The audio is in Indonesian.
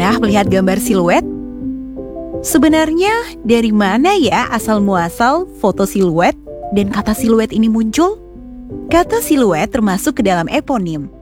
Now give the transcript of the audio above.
pernah melihat gambar siluet? Sebenarnya dari mana ya asal-muasal foto siluet dan kata siluet ini muncul? Kata siluet termasuk ke dalam eponim.